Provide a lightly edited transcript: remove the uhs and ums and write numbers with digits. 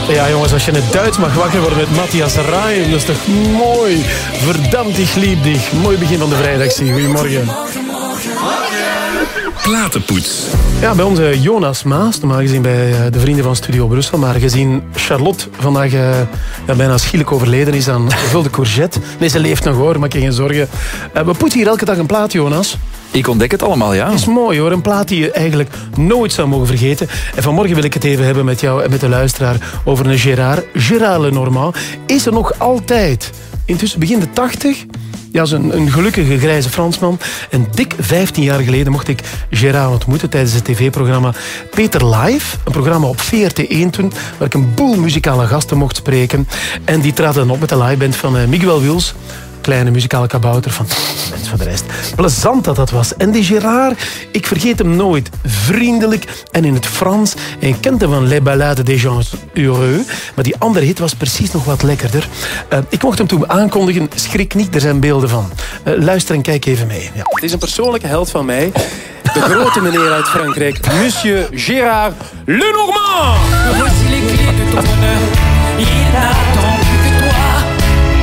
Ja, jongens, als je in het Duits mag wakker worden met Matthias Reim, dat is toch mooi. Verdammt, ik lieb dich. Mooi begin van de vrijdag, goedemorgen. Platenpoets. Ja, bij onze Jonas Maas, normaal gezien bij de vrienden van Studio Brussel, maar gezien Charlotte vandaag bijna schielijk overleden is aan gevulde courgette. Nee, ze leeft nog hoor, maak je geen zorgen. We poetsen hier elke dag een plaat, Jonas. Ik ontdek het allemaal, ja. Het is mooi hoor, een plaat die je eigenlijk nooit zou mogen vergeten. En vanmorgen wil ik het even hebben met jou en met de luisteraar over een Gérard Lenormand. Is er nog altijd, intussen begin de 80... Ja, een gelukkige grijze Fransman. En dik 15 jaar geleden mocht ik Gérard ontmoeten tijdens het tv-programma Peter Live. Een programma op VRT1 toen, waar ik een boel muzikale gasten mocht spreken. En die traden dan op met de liveband van Miguel Wils. Kleine muzikale kabouter van mens voor de rest. Plezant dat was. En die Gérard, ik vergeet hem nooit. Vriendelijk en in het Frans. En je kent hem van Les Ballades des gens heureux. Maar die andere hit was precies nog wat lekkerder. Ik mocht hem toen aankondigen. Schrik niet, er zijn beelden van. Luister en kijk even mee. Ja. Het is een persoonlijke held van mij. De grote meneer uit Frankrijk. Monsieur Gérard Lenormand. Voici les clés de ton bonheur. Il n'attend plus